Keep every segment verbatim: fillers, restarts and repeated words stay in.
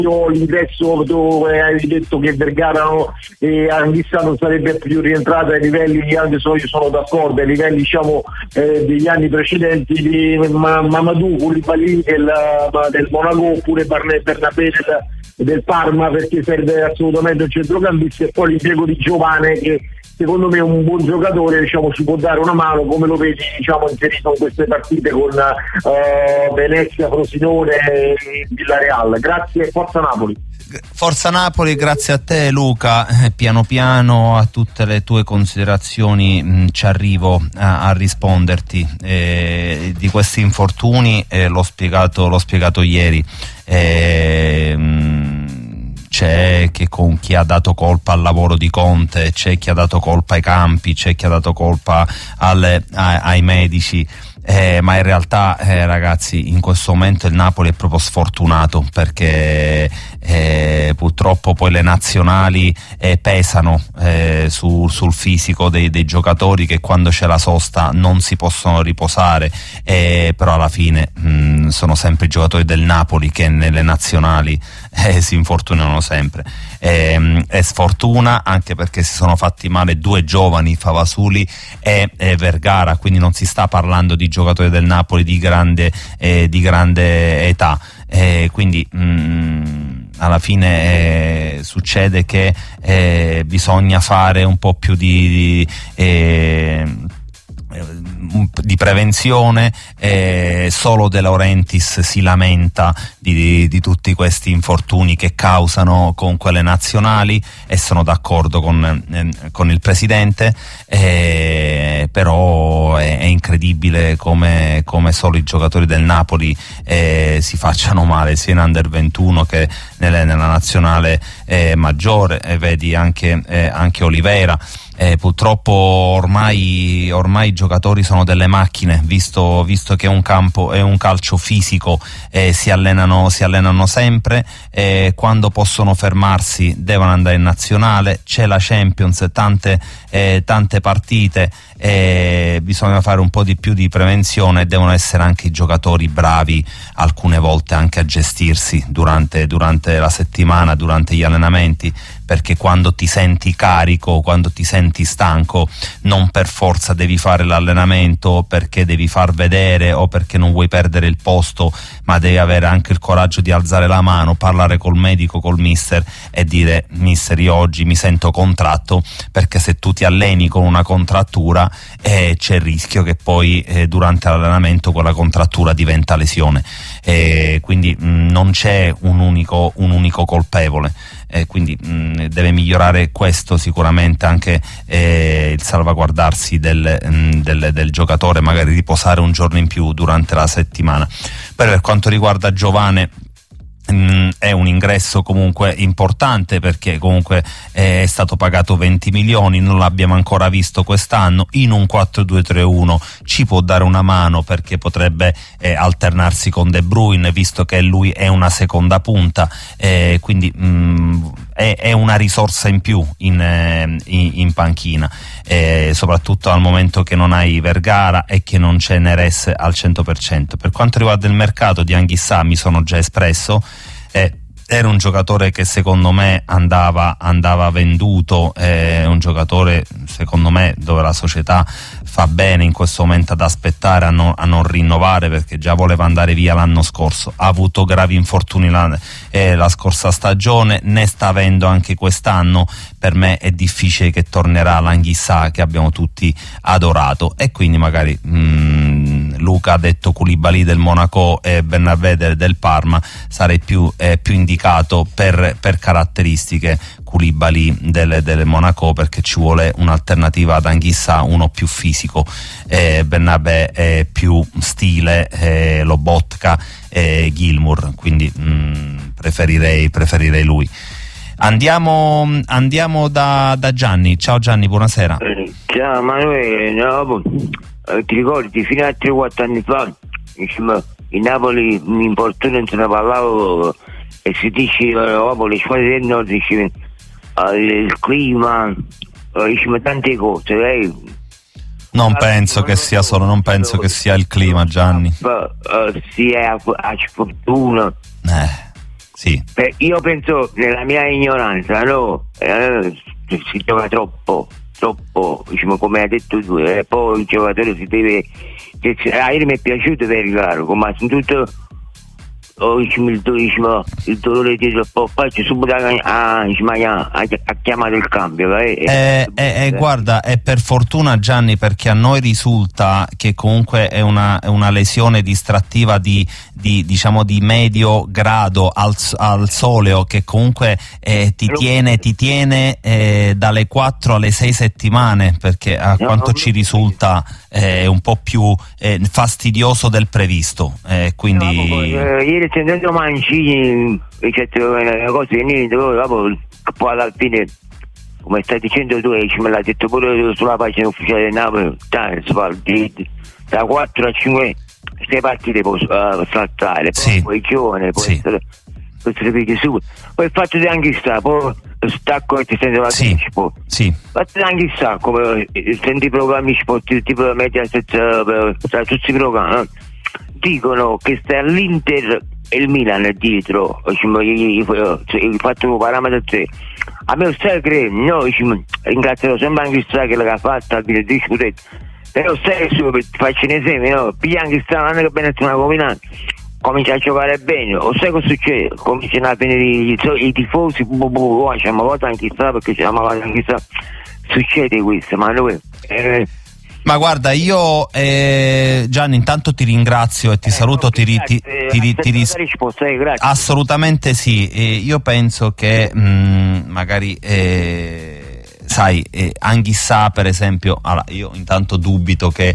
l'ingresso, dove hai detto che Vergara no, e Anghissà non sarebbe più rientrata ai livelli, anche se io sono d'accordo, ai livelli diciamo eh, degli anni precedenti di Ma- Mamadou, Koulibaly del, del Monaco, oppure Bernabé del, del Parma, perché serve assolutamente un centrocampista, e poi l'impiego di Giovane, che secondo me è un buon giocatore, diciamo, ci può dare una mano, come lo vedi, diciamo, inserito in queste partite con eh, Venezia, Frosinone e Villarreal. Grazie e forza Napoli. Forza Napoli, grazie a te Luca. Eh, piano piano a tutte le tue considerazioni mh, ci arrivo a, a risponderti. Eh, di questi infortuni eh, l'ho spiegato, l'ho spiegato ieri. Eh, mh, c'è che con chi ha dato colpa al lavoro di Conte, c'è chi ha dato colpa ai campi, c'è chi ha dato colpa alle, ai, ai medici. Eh, ma in realtà eh, ragazzi, in questo momento il Napoli è proprio sfortunato, perché eh, purtroppo poi le nazionali eh, pesano eh, su, sul fisico dei, dei giocatori, che quando c'è la sosta non si possono riposare, eh, però alla fine mh, sono sempre i giocatori del Napoli che nelle nazionali eh, si infortunano sempre. Eh, è sfortuna, anche perché si sono fatti male due giovani, Favasuli e, e Vergara, quindi non si sta parlando di giocatori del Napoli di grande, eh, di grande età, eh, quindi mh, alla fine eh, succede che eh, bisogna fare un po' più di, di eh, di prevenzione. Eh, solo De Laurentiis si lamenta di, di, di tutti questi infortuni che causano con quelle nazionali, e sono d'accordo con, eh, con il presidente, eh, però è, è incredibile come, come solo i giocatori del Napoli eh, si facciano male, sia in under ventuno che nelle, nella nazionale eh, maggiore, e vedi anche, eh, anche Oliveira. Eh, purtroppo ormai, ormai i giocatori sono delle macchine, visto, visto che è un campo, è un calcio fisico, eh, si allenano, si allenano sempre, eh, quando possono fermarsi devono andare in nazionale, c'è la Champions, tante, eh, tante partite, eh, bisogna fare un po' di più di prevenzione, e devono essere anche i giocatori bravi alcune volte anche a gestirsi durante, durante la settimana, durante gli allenamenti, perché quando ti senti carico, quando ti senti stanco, non per forza devi fare l'allenamento perché devi far vedere o perché non vuoi perdere il posto, ma devi avere anche il coraggio di alzare la mano, parlare col medico, col mister, e dire: mister, io oggi mi sento contratto, perché se tu ti alleni con una contrattura eh, c'è il rischio che poi eh, durante l'allenamento quella contrattura diventa lesione, eh, quindi mh, non c'è un unico, un unico colpevole. Eh, quindi mh, deve migliorare questo sicuramente, anche eh, il salvaguardarsi del, mh, del, del giocatore, magari riposare un giorno in più durante la settimana. Poi per quanto riguarda Giovane, mh, è un ingresso comunque importante, perché comunque è stato pagato venti milioni, non l'abbiamo ancora visto quest'anno, in un quattro due tre uno ci può dare una mano, perché potrebbe eh, alternarsi con De Bruyne, visto che lui è una seconda punta, eh, quindi mh, è, è una risorsa in più in, eh, in, in panchina, eh, soprattutto al momento che non hai Vergara e che non c'è Neres al cento per cento. Per quanto riguarda il mercato di Anghissà mi sono già espresso. Eh, era un giocatore che secondo me andava, andava venduto, è un giocatore secondo me dove la società fa bene in questo momento ad aspettare, a, no, a non rinnovare, perché già voleva andare via l'anno scorso, ha avuto gravi infortuni la, eh, la scorsa stagione, ne sta avendo anche quest'anno. Per me è difficile che tornerà l'Anghissà che abbiamo tutti adorato, e quindi magari mh, Luca ha detto Koulibaly del Monaco e Bernabé del, del Parma, sarei più, eh, più indicato per, per caratteristiche Koulibaly del, del Monaco, perché ci vuole un'alternativa ad Anghissà, uno più fisico, eh, Bernabé è più stile, eh, Lobotka e Gilmour, quindi mh, preferirei, preferirei lui. Andiamo, andiamo da, da Gianni. Ciao Gianni, buonasera. Eh, ciao Manuele, no, eh, ti ricordi fino a tre quattro anni fa, diciamo, in Napoli in infortunio non se ne parlavo, e si diceva oh, le squadre del nord, diceva uh, il clima, uh, diceva tante cose, eh. Non penso che sia solo, non penso che sia il clima, Gianni. Uh, uh, si è a, a sfortuna. Eh. Sì. Beh, io penso, nella mia ignoranza, no, eh, si gioca troppo, troppo, diciamo, come hai detto tu, e eh, poi il giocatore si deve. Ah, ieri mi è piaciuto per Largo, ma soprattutto oh, diciamo, il, diciamo, il dolore dietro il po' faccio subito a, a, a, a, a chiamare il cambio. Eh, eh, eh, eh, guarda, è per fortuna, Gianni, perché a noi risulta che comunque è una, è una lesione distrattiva di, di, diciamo, di medio grado al, al soleo, che comunque eh, ti tiene, ti tiene eh, dalle quattro alle sei settimane, perché a no, quanto no, ci risulta è eh, un po' più eh, fastidioso del previsto, eh, quindi no, poi, eh, ieri sentendo Mancini le cose che niente, poi alla fine, come stai dicendo tu, me l'ha detto pure sulla pagina ufficiale del Napoli, da quattro a cinque sei partite può uh, saltare, sì. Poi giovane, può sì. essere, può essere più su. Poi il fatto di anche sta, poi stacco e ti sento la sì. poi. Sì. Il fatto di anche sta, come senti i programmi sportivi tipo Mediaset, tra tutti i programmi, dicono che sta all'Inter e il Milan dietro, il fatto parametro tre. A me stai credendo, no, ringrazio sempre anche sta che l'ha fatta al dire dieci scudetti. Però stai su, faccio un esempio, no? Piglia anche sta, non è che bene una combinata, comincia a giocare bene, o sai cosa succede? Cominciano a venire i, i tifosi, bu, bu, bu, c'è una volta anche sta, perché c'è una volta anche sta, succede questo, ma noi eh, ma guarda, io eh, Gianni intanto ti ringrazio e ti eh, saluto, ti, ti, ti, ti, ti ris- assolutamente sì, e io penso che mh, magari eh, sai, eh, Anghissà per esempio, allora, io intanto dubito che,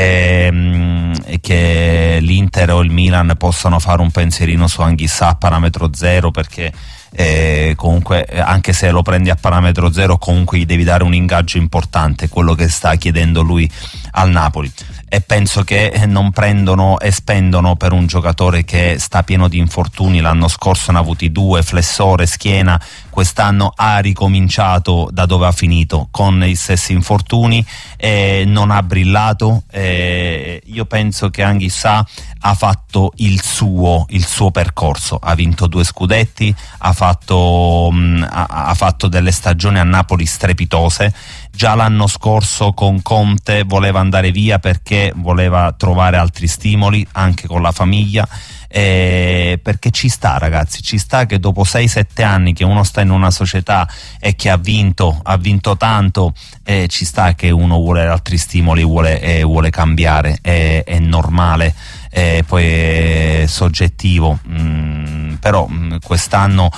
ehm, che l'Inter o il Milan possano fare un pensierino su Anghissà a parametro zero, perché Eh, comunque anche se lo prendi a parametro zero comunque gli devi dare un ingaggio importante, quello che sta chiedendo lui al Napoli, e penso che non prendono e spendono per un giocatore che sta pieno di infortuni. L'anno scorso ne ha avuti due, flessore, schiena, quest'anno ha ricominciato da dove ha finito con gli stessi infortuni, eh, non ha brillato, eh, io penso che Anghissà ha fatto il suo, il suo percorso, ha vinto due scudetti, ha fatto, mh, ha, ha fatto delle stagioni a Napoli strepitose. Già l'anno scorso con Conte voleva andare via perché voleva trovare altri stimoli anche con la famiglia, eh, perché ci sta, ragazzi, ci sta che dopo sei sette anni che uno sta in una società e che ha vinto ha vinto tanto, eh, ci sta che uno vuole altri stimoli, vuole, eh, vuole cambiare, è, è normale, eh, poi è soggettivo, mm, però mh, quest'anno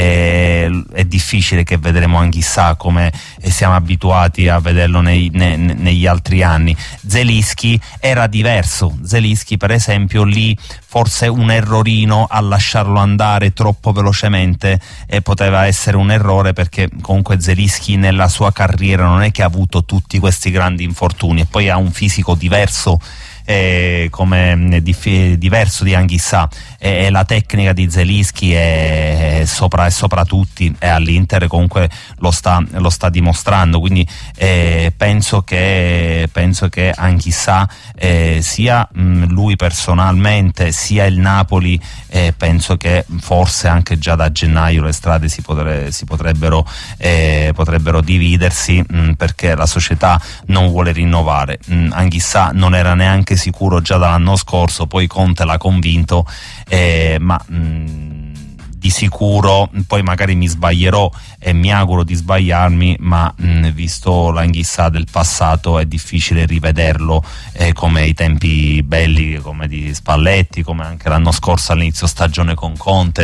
è, è difficile che vedremo Anghissà come siamo abituati a vederlo nei, ne, negli altri anni. Zelinski era diverso, Zelinski per esempio lì forse un errorino a lasciarlo andare troppo velocemente e poteva essere un errore, perché comunque Zelinski nella sua carriera non è che ha avuto tutti questi grandi infortuni, e poi ha un fisico diverso, Eh, come dif- diverso di Anghissà, e, e la tecnica di Zelinski è, è, sopra, è sopra tutti, e all'Inter comunque lo sta, lo sta dimostrando, quindi eh, penso che penso che Anghissà, eh, sia mh, lui personalmente sia il Napoli, eh, penso che forse anche già da gennaio le strade si, potre, si potrebbero, eh, potrebbero dividersi, mh, perché la società non vuole rinnovare. mh, Anghissà non era neanche sicuro già dall'anno scorso, poi Conte l'ha convinto, eh, ma mh, di sicuro, poi magari mi sbaglierò e mi auguro di sbagliarmi, ma mh, visto l'Anghissà del passato è difficile rivederlo eh, come i tempi belli, come di Spalletti, come anche l'anno scorso all'inizio stagione con Conte.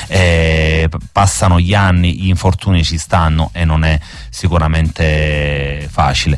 Eh, passano gli anni, gli infortuni ci stanno e non è sicuramente facile.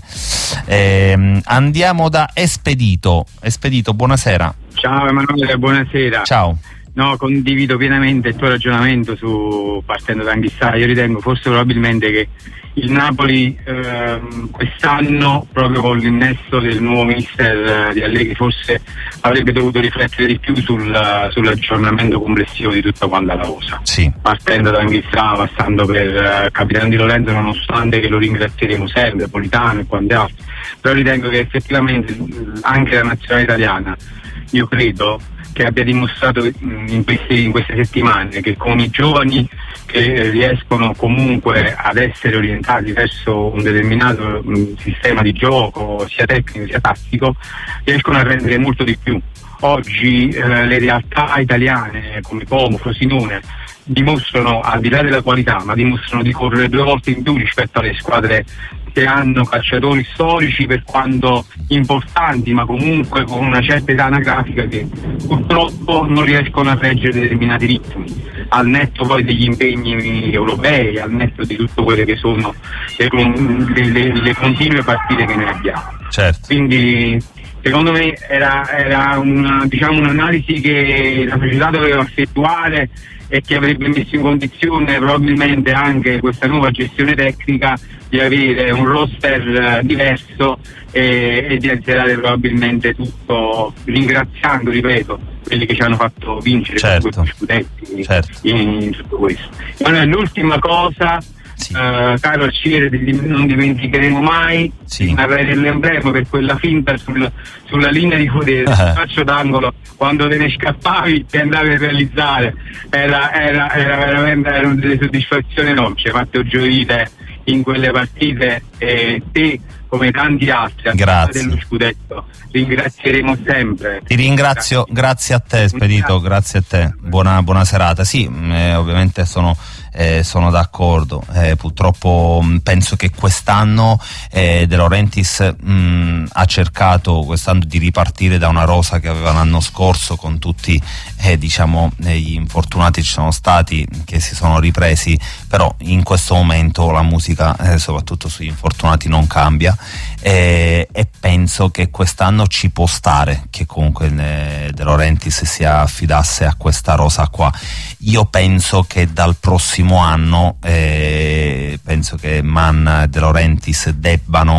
Eh, andiamo da Espedito. Espedito, buonasera. Ciao Emanuele, buonasera. Ciao. No, condivido pienamente il tuo ragionamento su, partendo da Anghissà. Io ritengo forse probabilmente che il Napoli ehm, quest'anno, proprio con l'innesto del nuovo mister eh, di Allegri, forse avrebbe dovuto riflettere di più sul, sull'aggiornamento complessivo di tutta quanta la rosa. Sì. Partendo da Anghissà, passando per eh, Capitano Di Lorenzo, nonostante che lo ringrazieremo sempre, Politano e quanti altri. Però ritengo che effettivamente anche la nazionale italiana, io credo, che abbia dimostrato in queste, in queste settimane che con i giovani che riescono comunque ad essere orientati verso un determinato um, sistema di gioco, sia tecnico sia tattico, riescono a rendere molto di più. Oggi eh, le realtà italiane come Como, Frosinone dimostrano, al di là della qualità, ma dimostrano di correre due volte in più rispetto alle squadre che hanno calciatori storici, per quanto importanti, ma comunque con una certa età anagrafica, che purtroppo non riescono a reggere determinati ritmi, al netto poi degli impegni europei, al netto di tutto quelle che sono le, le, le continue partite che noi abbiamo. Certo. Quindi secondo me era, era una, diciamo, un'analisi che la società doveva effettuare e che avrebbe messo in condizione probabilmente anche questa nuova gestione tecnica di avere un roster diverso e, e di azzerare probabilmente tutto, ringraziando, ripeto, quelli che ci hanno fatto vincere, certo, questi scudetti, certo, in, in tutto questo. Ma l'ultima cosa, sì. Uh, caro Alciere, non dimenticheremo mai sì. di narrare l'emblema per quella finta sul, sulla linea di fuori del calcio d'angolo, quando te ne scappavi e andavi a realizzare, era, era, era veramente erano delle soddisfazioni enormi, ci hai fatto gioire in quelle partite, e te come tanti altri dello scudetto ringrazieremo sempre. Ti ringrazio, grazie a te Spedito, grazie a te, buona, buona serata. Sì, eh, ovviamente sono Eh, sono d'accordo, eh, purtroppo mh, penso che quest'anno eh, De Laurentiis mh, ha cercato quest'anno di ripartire da una rosa che aveva l'anno scorso, con tutti eh, diciamo eh, gli infortunati ci sono stati, che si sono ripresi, però in questo momento la musica eh, soprattutto sugli infortunati non cambia, eh, e penso che quest'anno ci può stare che comunque eh, De Laurentiis si affidasse a questa rosa qua. Io penso che dal prossimo anno eh, penso che Mann e De Laurentiis debbano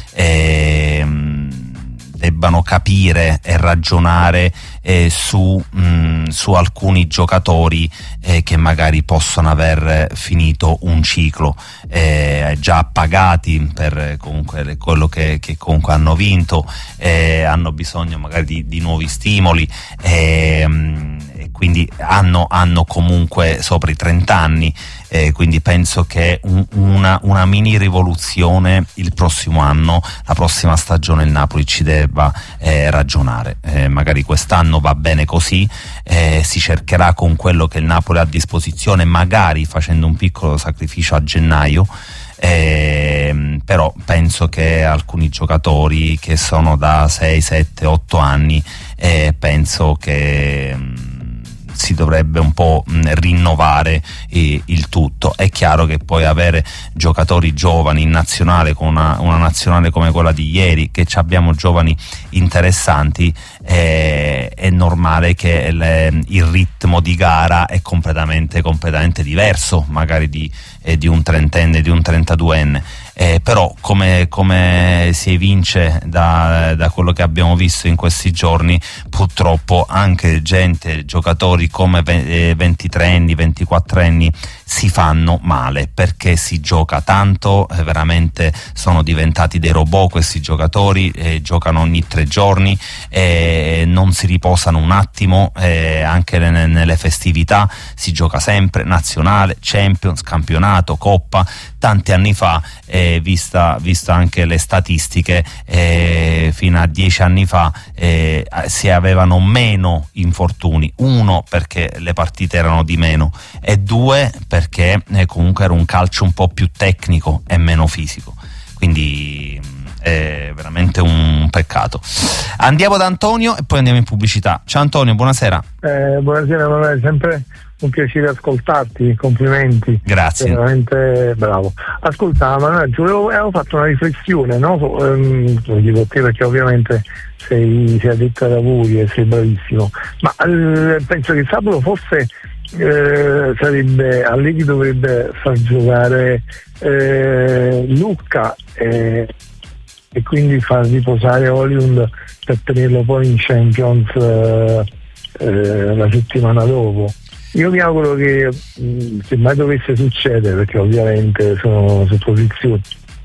eh, debbano capire e ragionare eh, su, mh, su alcuni giocatori eh, che magari possono aver finito un ciclo, eh, già pagati per comunque quello che, che comunque hanno vinto, eh, hanno bisogno magari di, di nuovi stimoli, eh, e quindi hanno, hanno comunque sopra i trenta anni. Eh, quindi penso che un, una, una mini rivoluzione il prossimo anno, la prossima stagione, il Napoli ci debba eh, ragionare. Eh, magari quest'anno va bene così, eh, si cercherà con quello che il Napoli ha a disposizione, magari facendo un piccolo sacrificio a gennaio. Eh, però penso che alcuni giocatori che sono da sei, sette, otto anni, eh, penso che mh, si dovrebbe un po' mh, rinnovare eh, il tutto. È chiaro che poi avere giocatori giovani in nazionale, con una, una nazionale come quella di ieri, che abbiamo giovani interessanti, eh, è normale che le, il ritmo di gara è completamente, completamente diverso magari di, eh, di un trentenne, di un trentaduenne. Eh, però come, come si evince da, da quello che abbiamo visto in questi giorni, purtroppo anche gente, giocatori come ventitreenni, ventiquattrenni si fanno male, perché si gioca tanto, eh, veramente sono diventati dei robot questi giocatori, eh, giocano ogni tre giorni, eh, non si riposano un attimo, eh, anche nelle, nelle festività si gioca sempre, nazionale, Champions, campionato, Coppa. Tanti anni fa, eh, vista, vista anche le statistiche, eh, fino a dieci anni fa eh, si avevano meno infortuni, uno perché le partite erano di meno, e due perché eh, comunque era un calcio un po' più tecnico e meno fisico, quindi è veramente un peccato. Andiamo da Antonio e poi andiamo in pubblicità. Ciao Antonio, buonasera. Eh, buonasera, non è sempre un piacere ascoltarti, complimenti. Grazie. Sei veramente bravo. Ascolta, ma avevo, avevo fatto una riflessione, no? Um, lo dico a te perché ovviamente sei, sei addetto ai lavori e sei bravissimo, ma eh, penso che sabato forse eh, sarebbe, Allegri dovrebbe far giocare eh, Lucca eh, e quindi far riposare Hollywood per tenerlo poi in Champions eh, eh, la settimana dopo. Io mi auguro che mh, se mai dovesse succedere, perché ovviamente sono supposizioni,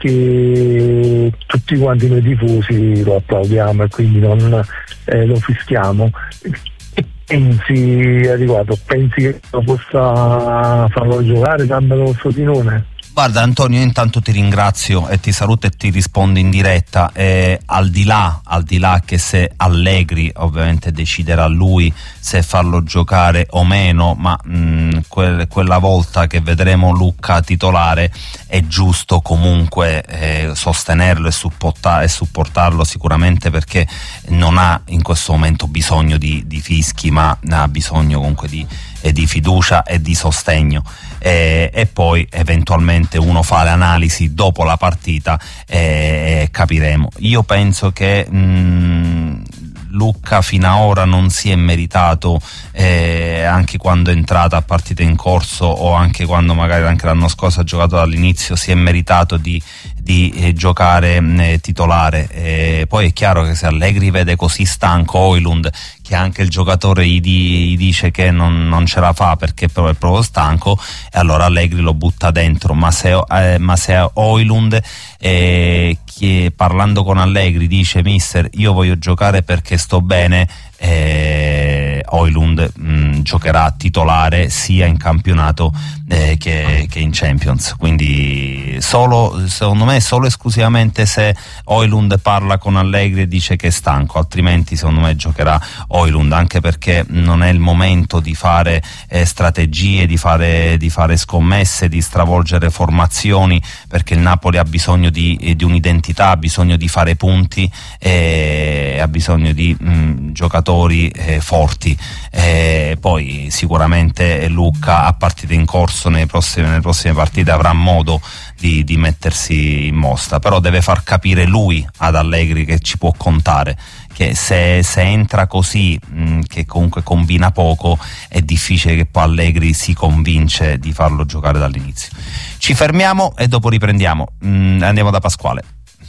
che tutti quanti noi tifosi lo applaudiamo e quindi non eh, lo fischiamo, pensi a riguardo? Pensi che possa farlo giocare sabato Frosinone? Guarda Antonio, io intanto ti ringrazio e ti saluto e ti rispondo in diretta. Eh, al di là, al di là che se Allegri ovviamente deciderà lui se farlo giocare o meno, ma mh, que- quella volta che vedremo Lucca titolare è giusto comunque eh, sostenerlo e, supporta- e supportarlo sicuramente, perché non ha in questo momento bisogno di, di fischi, ma ha bisogno comunque di, eh, di fiducia e di sostegno. E, e poi eventualmente uno fa le analisi dopo la partita e, e capiremo. Io penso che mh, Lucca fino ad ora non si è meritato, eh, anche quando è entrata a partita in corso o anche quando magari anche l'anno scorso ha giocato dall'inizio, si è meritato di, di eh, giocare eh, titolare. Eh, poi è chiaro che se Allegri vede così stanco Højlund, che anche il giocatore gli, di, gli dice che non, non ce la fa perché però è proprio stanco, e allora Allegri lo butta dentro. Ma se, eh, ma se Højlund eh, che parlando con Allegri dice mister io voglio giocare perché sto bene, eh, Højlund mh, giocherà titolare sia in campionato eh, che, che in Champions. Quindi solo, secondo me solo esclusivamente se Højlund parla con Allegri e dice che è stanco, altrimenti secondo me giocherà Højlund, anche perché non è il momento di fare eh, strategie, di fare, di fare scommesse, di stravolgere formazioni, perché il Napoli ha bisogno di, eh, di un'identità, ha bisogno di fare punti e ha bisogno di mh, giocatori eh, forti. E poi sicuramente Lucca a partite in corso nelle prossime, nelle prossime partite avrà modo di, di mettersi in mostra, però deve far capire lui ad Allegri che ci può contare, che se, se entra così mh, che comunque combina poco, è difficile che poi Allegri si convince di farlo giocare dall'inizio. Ci fermiamo e dopo riprendiamo. Mh, andiamo da Pasquale.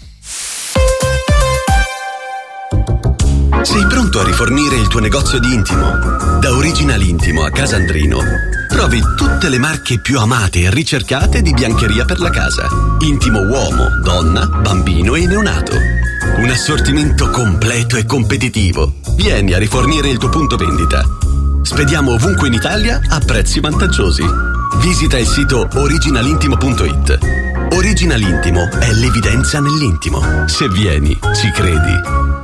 Sei pronto a rifornire il tuo negozio di intimo? Da Original Intimo a Casandrino trovi tutte le marche più amate e ricercate di biancheria per la casa. Intimo uomo, donna, bambino e neonato. Un assortimento completo e competitivo. Vieni a rifornire il tuo punto vendita. Spediamo ovunque in Italia a prezzi vantaggiosi. Visita il sito original intimo punto it. Original Intimo è l'evidenza nell'intimo. Se vieni, ci credi.